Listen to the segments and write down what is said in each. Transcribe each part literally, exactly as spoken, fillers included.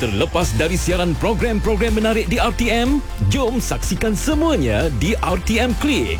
Terlepas dari siaran program-program menarik di R T M, jom saksikan semuanya di R T M Click.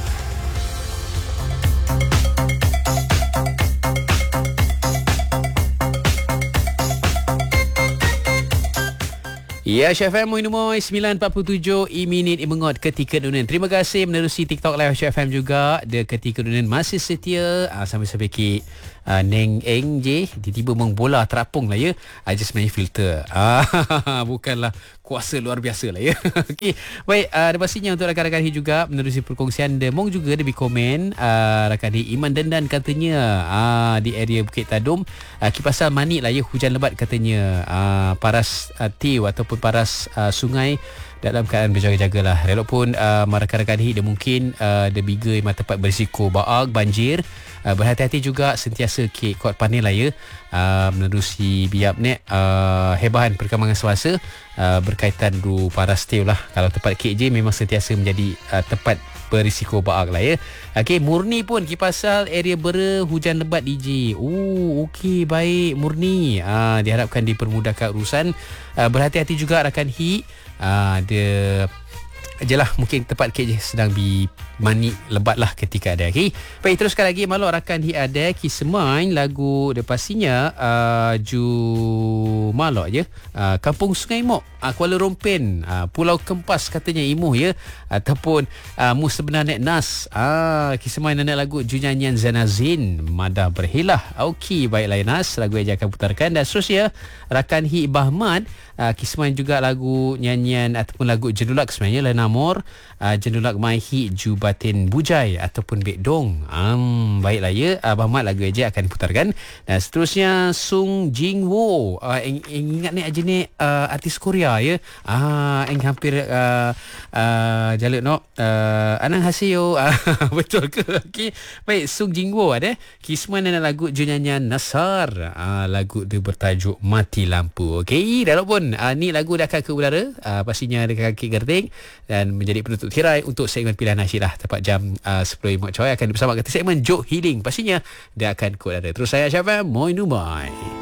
Ya, Syah F M Moin Moin sembilan empat puluh tujuh i minit i mengot ketika dunia. Terima kasih menerusi TikTok Live Syah F M juga. Dia ketika dunia masih setia uh, sambil-sambil ki uh, Neng Eng je tiba-tiba mengbola terapung lah ya. I just main filter. Ah, bukanlah kuasa luar biasa lah ya. Okey. Baik, uh, ada pastinya untuk rakan-rakan hi juga menerusi perkongsian Demong juga dia komen uh, rakan hi Iman Dendan katanya uh, di area Bukit Tadum uh, kipasal manik lah ya, hujan lebat katanya. Uh, paras uh, tiu ataupun paras uh, sungai dalam keadaan berjaga-jaga lah. Walaupun uh, rakan-rakan hi dia mungkin uh, dia biga memang tempat berisiko baag, banjir. Uh, berhati-hati juga sentiasa ke kuat panik lah ya. Uh, menerusi biap ni uh, hebahan perkembangan semasa uh, berkaitan du paras tiu lah. Kalau tempat K J memang sentiasa menjadi uh, tempat berisiko baag lah ya. Okey, Murni pun kipasal area Bera hujan lebat D J. Oh, okey, baik Murni. Uh, diharapkan dipermudahkan urusan. Uh, berhati-hati juga rakan hi. Uh, dia jelah mungkin tempat K J sedang bi mani lebat lah ketika ada. Okay. Baik, teruskan lagi malu rakan hi ada ki semain lagu dia pastinya uh, ju malok je uh, Kampung Sungai Mok uh, Kuala Rompen uh, Pulau Kempas katanya imuh ya, ataupun uh, mu sebenarnya nas uh, ki semain nak lagu ju nyanyian Zanazin Madah Berhilah. Okey, baiklah Nas, lagu yang akan putarkan. Dan seterusnya rakan hi Bahmat uh, ki semain juga lagu nyanyian ataupun lagu Jendulak sebenarnya lah namor uh, Jendulak Mai Hi Ju Batin Bujai ataupun Bek Dong. Um, baiklah ya, Abang Mat lagu aja akan diputarkan. Dan seterusnya Sung Jing Wo. Uh, eng, eng ingat ni aja ni uh, artis Korea ya. Ah, eng hampir uh, uh, jaluk no. Uh, Anang Haseo. Uh, betul ke? Okey. Baik, Sung Jing Wo ada. Kisman dan lagu nyanyian Nasar. Uh, lagu dia bertajuk Mati Lampu. Okey, dah pun uh, ni lagu dah akan ke udara. Uh, pastinya dekat kaki Gerding dan menjadi penutup tirai untuk segmen pilihan nasyidah tepat jam uh, sepuluh Mak Coy akan bersama kita segmen Joke Healing. Pastinya dia akan kod ada. Terus saya Syafam Moin Numai.